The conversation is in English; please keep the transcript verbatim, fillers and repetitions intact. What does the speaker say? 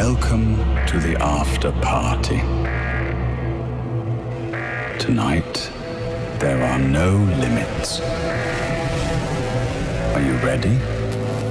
Welcome to the after party. Tonight, there are no limits. Are you ready?